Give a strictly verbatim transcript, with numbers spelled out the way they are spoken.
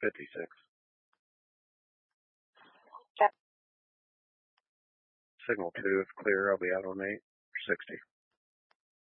fifty-six. Check. Signal two, if clear, I'll be out on eight. sixty.